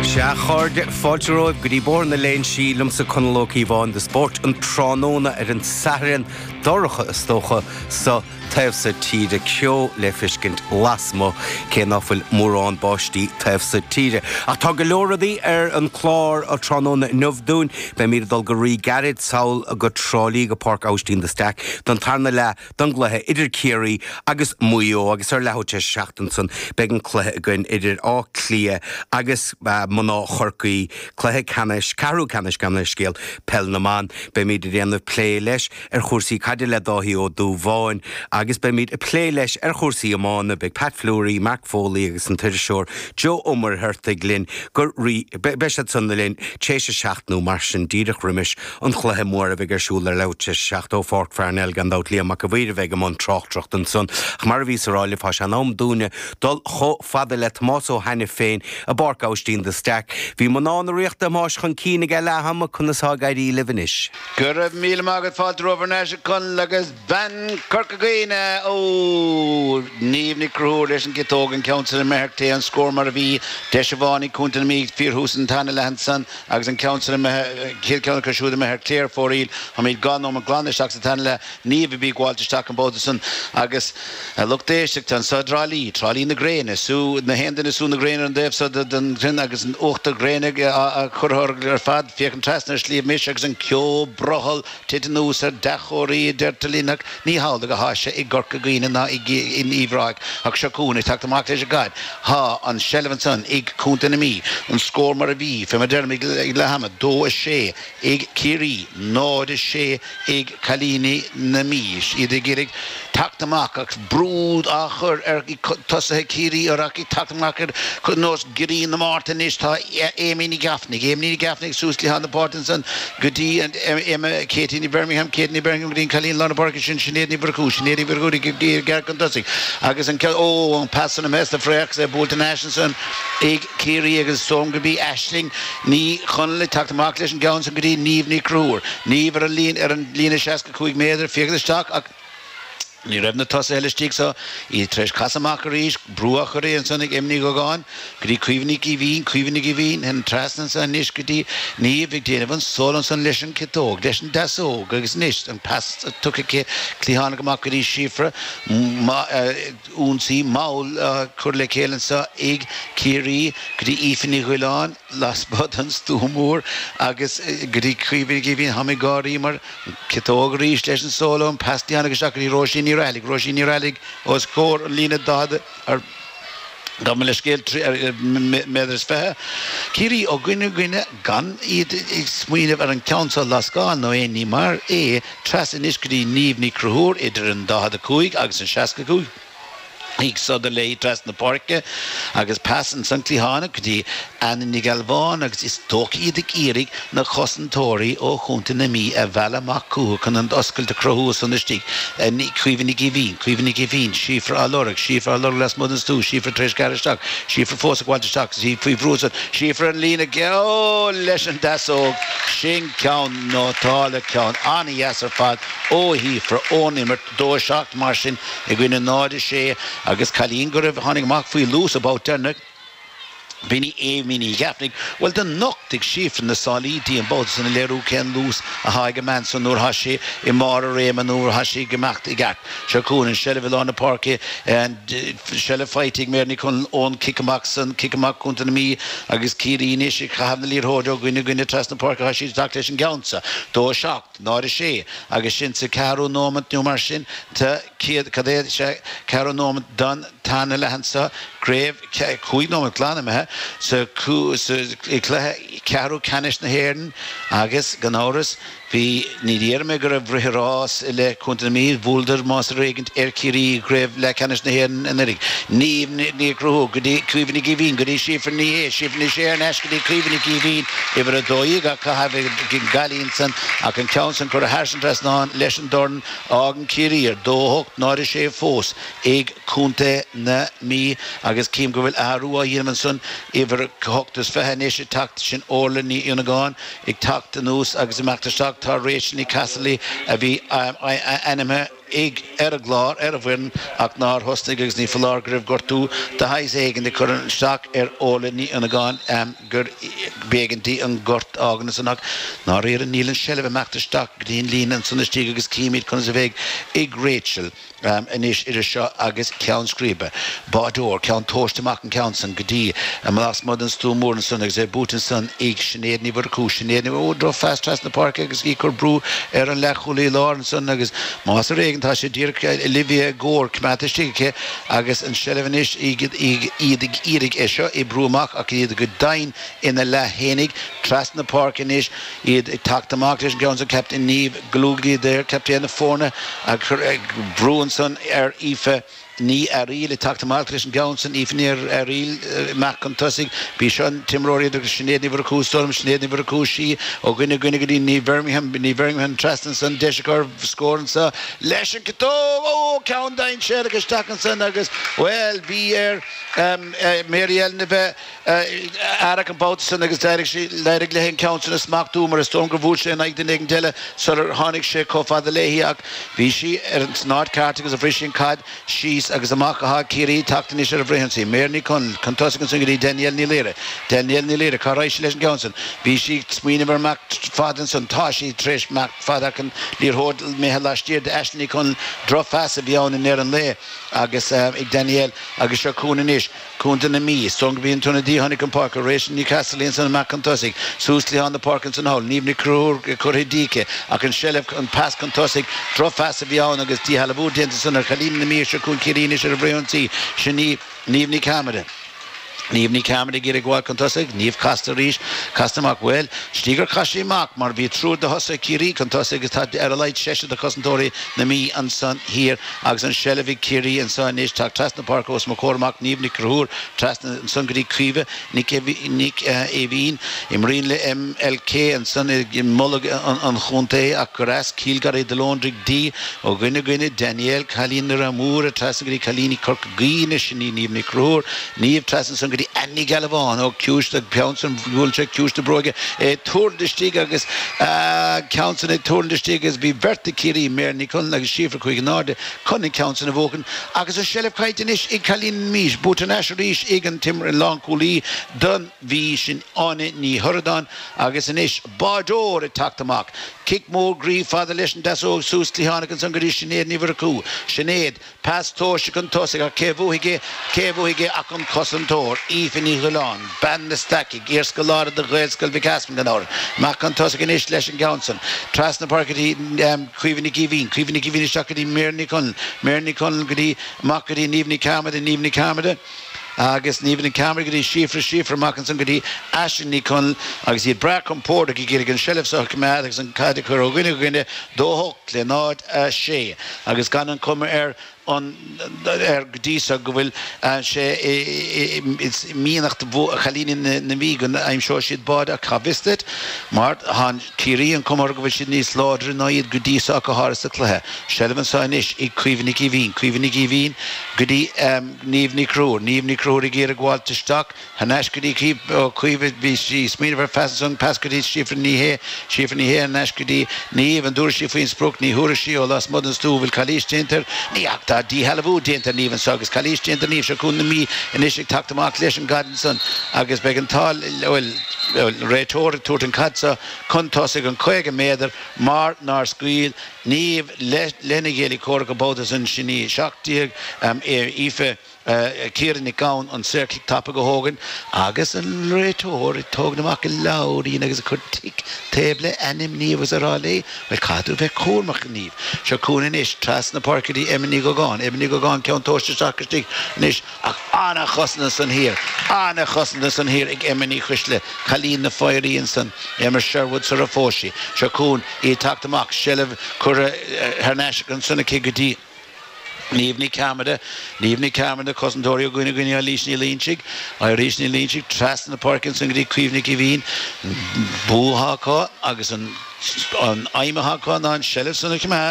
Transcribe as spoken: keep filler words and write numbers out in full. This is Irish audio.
Seachard fáilteóibh go dtí bór na léinn sílam sa chunlóí bháin de sport an tránóna ar an saithrean dorcha is tócha sa taobhsa tíre ceo le fiscint lasmo cé náfuil mórrán báistí taobhsa tíre. A tá go leoradaí ar an chlár a tránóna nuamhdún be mír dul go rí garid saoil a go trálí go Park Austin the Stack don tarna le don gluthe idir céirí agus muo agus ar lehaute seachtain san began cluthe goin idir á clia agus mná chorcaí cluthe canis carú canis gan scéal pell na man be míad a déanamh plé leis ar chósaí caidir le dóthaí ó dú bháin agus be míad a plé leis ar chósaí amána beag Pat Fleury, Mark Foley agus an tuidir seoir Joe Umar Hertha Glynn gur rí beisiad san na linn téise seachtnú mar sin díreach rimis an chluthe mór a bheith ar siúil ar leute seacht ó Fort Farnell gan dát líam mac a bhír a bheith am an trochtrocht an son ach mar a ví saráile fá se am dúne dul cho fada le tomás ó henne féin a Park Austin the Stack hí man ná riocht am más chun cína ge leham chun na gaiirí levanis. Gurab míle mágad fáilte roverneis chun legus ben Corcagine ó níomhní crúr leis an gitógan council meherté an scór mar a bhí deisibhánaí cúnta míid fíorthús an tanna lehansan agus an council céad cosúda meher cléir fóríl ha míid gan ó an gláineach sa tanna le níomh bí gháilteach an bóda san agus luchtéisteach tan sa drálí trálí na gréine sú na hendana sú na gréine an déobh sa den grin agus an ochta gréine a churthir ar fad fiach an trasna slíomh mis agus an cio brothal titanús ar dechóirí deirtalínach ní hála go háise i Corcagine ná in íomhráig ach seacúna teach amach leis a gaiid há an Shelvan san ag cúnta na mí an scór mar a bhí fe mar dermig le hama dó a sé ag Cirí nád a sé ag Calíní na mís iad a girig teach amach ach brúd a chur ar tosathe Cirí ar ach teach amach ar chun nós Girí na Martin is tá éimí gafnig éimí gafnig súslí han na Partinson gotí an Emma Katie ní Birmingham Katie ní Birmingham Green Calín Lana Park sin sinnéad ní Burcú sinnéad ní Burcúí go dtí gar an dosig agus an ó an passan na mesta fréach a Bolton Ashton ag Cirí agus som go bí Ashling ní chun le teach amach leis an gaan san gotí níomh ní crúr níomh ar an líon ar an lína seaca chuig méidir fiagaisteach ach ní raibh na tosa heileistíigh sa í treis casamach a rís brúach a ré an sannig imní go gáin go dtí cuimhnig i bhín cuimhnig i bhín hen trasnan sa níos go dtí ní bhíh déanamh an sólan san leis an citóg leis an dasóg agus níos an pas tucha cé clíhána goach go dtí sífra únsaí máil chur le céalann sa ag Cirí go dtí ífanní ghuileáin lasbad an stúmór agus go dtí cuimhnig i bhín hamigáí mar citóg rís leis an sólan pastíanna go seach go dtí Róisín ní ralig, Róisín ní ralig os cór lína dáda ar dá me le scéal méadras fethe. Cirí ó gine gine gan iad smuoineh ar an council lascáin nó é ní mar é tresan is go dtí níomh ní crúthúr idir an dáda cúig agus an seasca cúig. Ig soda lei tras na parke agus passan san Clihána go dtí Anna ní Galván agus is tóci iad írig na chosantóirí ó chunta na mí a bhela amach cútha chun an oscailte cruthaí san istíigh ní cuimhnig i bhín cuimhnig i bhín sífra á lorach sífra á lorach las mudan stú sífra treis garisteach sífra fósa gháilteach sí faoi bhrúsa sífra an lína geó leis an dasóg sin ceann nó tála ceann anna dheasar fad ó hífra ónimir dó seacht mar sin i gcuine náda sé agus Calín go raibh tháinig amach faoi lús a bátearnach Bini éimí gafnig well den nochtig sífran na sáilítí an bód san leirú cén lús a haige man san núr hasí i mar a réim an núr hasí gemacht i gart seacún an selle bhil an na parke an selle feitig mér ní chun ón kickamach san kickamach chunta na mí agus Cirí níos i chahab na líorthóide gine gine tras na parke hasí tak leis an gaansa dó seacht náir a sé agus sin sa carú nómant nú mar sin tá ciad cadéad se carú nómant don tána lehansa gréibh chuig nómant glána me sa cú sa cléthe cearú canis na héireann agus gan áras bhí ní dhéar me gur a bhrithirás le chunta na mí bhúldar más réigint ar Cirí gréibh le canis na héireann an irig níomh ní crúthú go dtí cuimhnig i bhín go dtí sífar ní é sífar ní sé ar neis go dtí cuimhnig i bhín ibar a dóigh a chahabh gin galíonn san ach an ceann san chur a thaireann trasnáin leis an dorn ágan Cirí ar dóthcht náir a sé fós ag cúnta na mí agus cím go bhfuil ahrú a dhéanamh san ibar cochttas fethe néis tacht sin orla ní ionna gáin ag tacht an nús agus amachtarteach tá rééis ní Castley a bhí anime ag ar a glár ar a bhain ach ná hostig agus ní fallar gribh gortú de hais éigen de chun staach ar óla ní an gáin um, gur begantí an gort ágan sanach ná réir an nílan sellh meachta staach grín lín an sunna stíg agus cíimiid chun sa bheith ag Rachel um, inis idir seo agus ceann scríbe bádór ceann tóisteach an ceann san godí a más mod an stú mór an sun agus é bútan san ag sinnéad ní bhar cú sinnéad ní ó dro fast tras na park agus í chur brú ar an lechúlaí lá an sun agus más a réigen tá sé dír Olivia Gore cmata stíige agus an sellhanis iad iad iad é seo i brúmach ach iad go dain ina le hénig tras na park inis iad tachtamach leis an ceann cept in níomh glúglaí déir cept na fórna ag brúan san ar ife ní a riile tachtamach leis an gaunsan ífníar a riil meach an tosig bí sean timróí agus sinnéad ní bhar cústorm sinnéad ní bhar cúsí ó gine gine goí ní Birmingham ní Birmingham Treston san deisicár scóran sa leis an cató ó ceann dain sé agus tachan san agus well bí ar Mariel na bheith arach an báta san agus deireach sí leireach le hen ceann san a smachtú mar a storm go bhúil sé ag den ag deile sar tháinig sé cófada léhi ach bhí sí ar an snáid cart agus a bhrisin cad síos agus amach ha Kiri tachtan is ar bhréhansaí Merní chun contosa an sungaí Daniel ní léire Daniel ní léire cá ráis leis an gaunsan bhí sí smuoine mar mac fadan san tá sí tréis mac fada an líorthód méthe leistíir de eisnaí chun dro fasa bhíán in ar an lé agus ag Daniel agus seo cúna níos cúnta na mí song bhíon túna dí tháinig an park rééis Newcastle san mac contosig súslí an na park an san hall níomh na crúr chuidíce ach an sellh an pass contosig dro fasa bhíán agus tí halabú déanta san ar chalín na mí se cún Kirín is ar bhréhansaí sin ní níomh ní camera Níomh ní camera gur gháil contosig níomh casta ríis castaach well stígur caiisiach mar bhí trúd de hosa Kirí contosig agus tá ar a leid seise de cosantóirí na mí an san hir agus an sellh Kirí an san níos tá tras na park os macórmach níomh ní crúr tras na san goí críomh ní é bhín im rion le M L K an san mulla an chuntaí ach go ras cílgar é de Londrig dí ó gine gine Daniel Chalín ar amúr a tras goí Chalíní corc gíine sin ní níomh ní crúr níomh tras an san goí Annie Galvan ó ciústa peansan bhúilte ciústa broige é túr de stíg agus ceansan é túr de stíg agus bhí verta Kirí Merní chun agus sífar chuig náde chunig ceansan a bhócan agus an sellh caiitin is ag Chalín míis búta eis ríis ag an timr an lánchúlaí don bhí sin áine ní thuradán agus in is bádór a tachtamach kick mór grí fada leis an dasó súslíhanach an san goí sinnéad ní bhar cú sinnéad pass tóise an tosig a céhúige céhúige ach an cosantóir Ífin í Ghuileán, ban na staci, géirs go lára de ghailscoil bhí caspan gan áir. Mac an tosig an is leis an gaunsan. Tras na parcatí cuihannig gihín, cuihannig gihín is seachadí Merní chun, Merní chun goí macadí níomh ní camada, níomh ní camada. agus níomh na camera goí sífra sífra machchan san goí aisin ní chun agus iad bra compórta í ggéir an sellh sa cumad agus an caiide chu ó gine gine dóthcht le náid sé agus gan an cumar ar an ar godísa go bhfuil sé míonacht chalín na mí gon aim seo siad bád a cabistid mar han Kirí an cumar go bhfuil siad níos láidre ná iad godísa a go háras a chluthe sellh an sáinis i cuihannig í bhín cuihannig í bhín godí níomh ní crúr níomh ní crúr i ggéir a gháil teisteach haneis godí cuiomh bhí sí smíanamh ar fesan pas godí sífra níhé sífra níhé an neis godí níomh an dúir sí faoin spruc ní thuair sí ó las mod an stú bhfuil chalís déantar ní achta dí halabú déanta níomh an sagus chalís déanta níomh se chun na mí in is ag tachtamach leis an gadan san agus beag an tal réitóir túirt an cadsa chuntósaigh an chuige méidir mar nar scuil níomh lena géala córa go bóta san sinní seachtaíag ife Kieran ní gaun an circle tapa go hógan agus an réitóir tógnamach go láirí agus a chur tic téble anim níomh a rálé bhil cadú bheith cómach níomh se cúna is tras na parcatí imní go gáin imní go gáin ceann tóiste sacrtí níos ach anna chosna san hir anna chosna san hir ag imní chuisle chalín na fáiríon san imar Sherwood sa a fóisi se cún í tachtamach sellh chur thneis an sanna cí go dtí níomh ní camada níomh ní camada cosantóirí ó gine gine a lísní línsig a lísní línsig tras na parkin san goí cuiomhnig i bhín búthachá agus an aimeachá ná an sellh sanna cumad